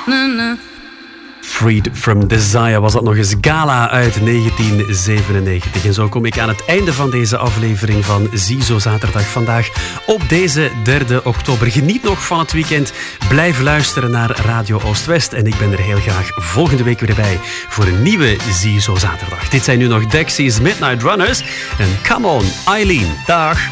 Freed from Desire was dat nog eens. Gala uit 1997. En zo kom ik aan het einde van deze aflevering van Ziezo Zaterdag. Vandaag op deze 3 oktober. Geniet nog van het weekend. Blijf luisteren naar Radio Oost-West. En ik ben er heel graag volgende week weer bij voor een nieuwe Ziezo Zaterdag. Dit zijn nu nog Dexys Midnight Runners. En Come On, Eileen. Dag.